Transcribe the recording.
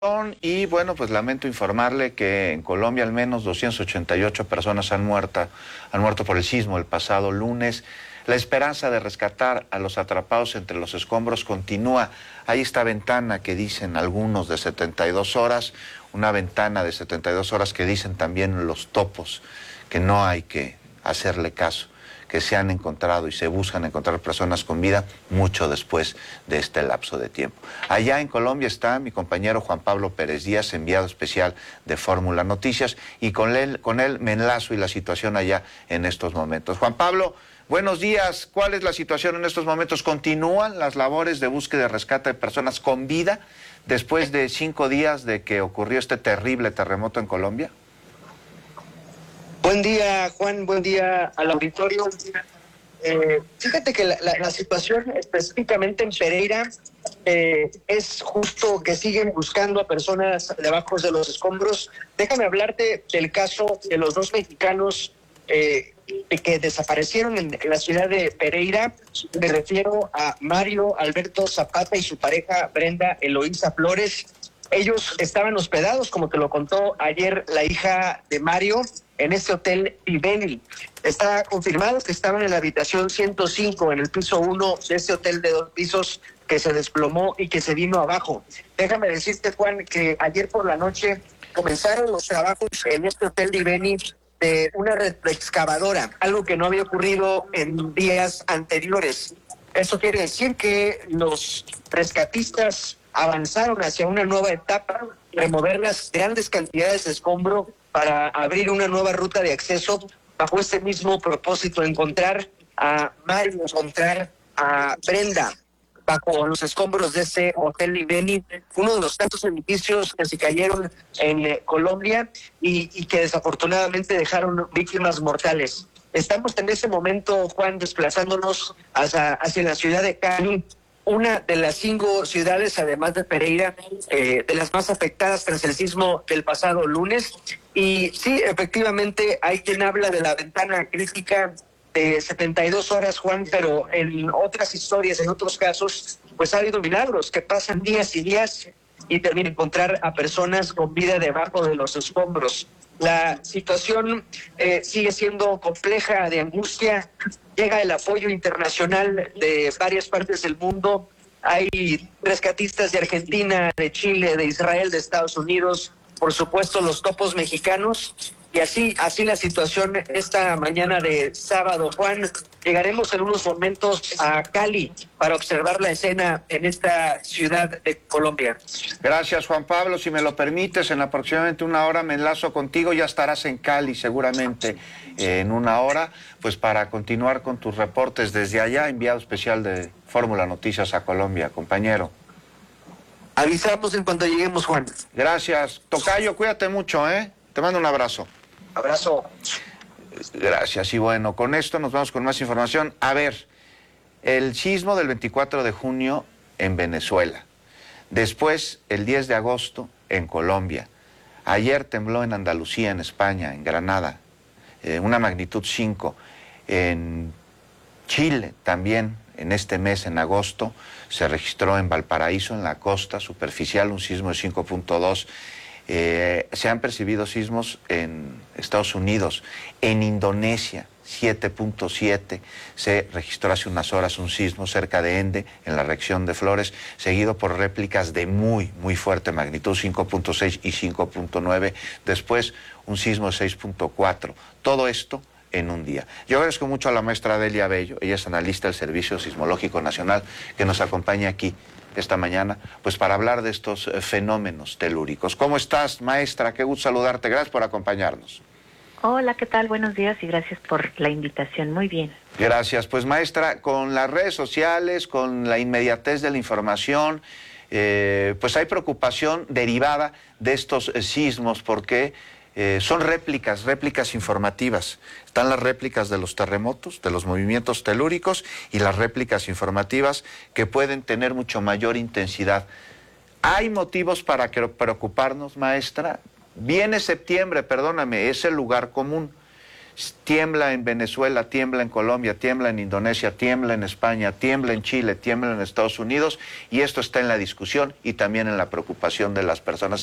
Y bueno, pues lamento informarle que en Colombia al menos 288 personas han muerto por el sismo el pasado lunes. La esperanza de rescatar a los atrapados entre los escombros continúa. Hay esta ventana que dicen algunos de 72 horas, una ventana de 72 horas que dicen también los topos, que no hay que hacerle caso, que se han encontrado y se buscan encontrar personas con vida mucho después de este lapso de tiempo. Allá en Colombia está mi compañero Juan Pablo Pérez Díaz, enviado especial de Fórmula Noticias, y con él me enlazo y la situación allá en estos momentos. Juan Pablo, buenos días. ¿Cuál es la situación en estos momentos? ¿Continúan las labores de búsqueda y rescate de personas con vida después de 5 días de que ocurrió este terrible terremoto en Colombia? Buen día, Juan, buen día al auditorio. Fíjate que la situación específicamente en Pereira es justo que siguen buscando a personas debajo de los escombros. Déjame hablarte del caso de los 2 mexicanos que desaparecieron en la ciudad de Pereira. Me refiero a Mario Alberto Zapata y su pareja Brenda Eloísa Flores. Ellos estaban hospedados, como te lo contó ayer la hija de Mario, en este hotel Viveni. Está confirmado que estaban en la habitación 105, en el piso 1 de este hotel de 2 pisos que se desplomó y que se vino abajo. Déjame decirte, Juan, que ayer por la noche comenzaron los trabajos en este hotel Viveni de una excavadora, algo que no había ocurrido en días anteriores. Eso quiere decir que los rescatistas avanzaron hacia una nueva etapa, remover las grandes cantidades de escombro para abrir una nueva ruta de acceso bajo este mismo propósito, encontrar a Mario, encontrar a Brenda bajo los escombros de ese Hotel Viveni, uno de los tantos edificios que se cayeron en Colombia y que desafortunadamente dejaron víctimas mortales. Estamos en ese momento, Juan, desplazándonos hacia la ciudad de Cali, una de las 5 ciudades, además de Pereira, de las más afectadas tras el sismo del pasado lunes. Y sí, efectivamente, hay quien habla de la ventana crítica de 72 horas, Juan, pero en otras historias, en otros casos, pues ha habido milagros que pasan días y días y terminan encontrar a personas con vida debajo de los escombros. La situación sigue siendo compleja, de angustia. Llega el apoyo internacional de varias partes del mundo. Hay rescatistas de Argentina, de Chile, de Israel, de Estados Unidos, por supuesto los topos mexicanos. Y así la situación esta mañana de sábado, Juan. Llegaremos en unos momentos a Cali para observar la escena en esta ciudad de Colombia. Gracias, Juan Pablo. Si me lo permites, en aproximadamente 1 hora me enlazo contigo. Ya estarás en Cali seguramente en 1 hora, pues para continuar con tus reportes desde allá, enviado especial de Fórmula Noticias a Colombia, compañero. Avisamos en cuanto lleguemos, Juan. Gracias. Tocayo, cuídate mucho, ¿eh? Te mando un abrazo. Abrazo. Gracias. Y bueno, con esto nos vamos con más información. A ver, el sismo del 24 de junio en Venezuela. Después, el 10 de agosto en Colombia. Ayer tembló en Andalucía, en España, en Granada, una magnitud 5. En Chile también, en este mes, en agosto, se registró en Valparaíso, en la costa superficial, un sismo de 5.2. Se han percibido sismos en Estados Unidos, en Indonesia, 7.7. Se registró hace unas horas un sismo cerca de Ende, en la región de Flores, seguido por réplicas de muy fuerte magnitud, 5.6 y 5.9. Después, un sismo de 6.4. Todo esto en un día. Yo agradezco mucho a la maestra Delia Bello, ella es analista del Servicio Sismológico Nacional, que nos acompaña aquí esta mañana, pues para hablar de estos fenómenos telúricos. ¿Cómo estás, maestra? Qué gusto saludarte. Gracias por acompañarnos. Hola, ¿qué tal? Buenos días y gracias por la invitación. Muy bien. Gracias. Pues, maestra, con las redes sociales, con la inmediatez de la información, pues hay preocupación derivada de estos sismos, porque son réplicas informativas. Están las réplicas de los terremotos, de los movimientos telúricos, y las réplicas informativas que pueden tener mucho mayor intensidad. ¿Hay motivos para preocuparnos, maestra? Viene septiembre, perdóname, es el lugar común. Tiembla en Venezuela, tiembla en Colombia, tiembla en Indonesia, tiembla en España, tiembla en Chile, tiembla en Estados Unidos, y esto está en la discusión y también en la preocupación de las personas.